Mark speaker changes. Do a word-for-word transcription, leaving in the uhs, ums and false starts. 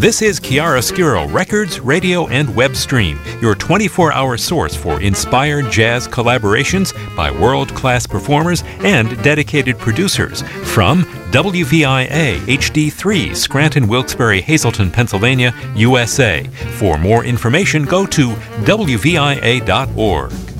Speaker 1: This is Chiaroscuro Records, Radio, and Web Stream, your twenty-four hour source for inspired jazz collaborations by world-class performers and dedicated producers from W V I A H D three, Scranton, Wilkes-Barre, Hazleton, Pennsylvania, U S A. For more information, go to W V I A dot org.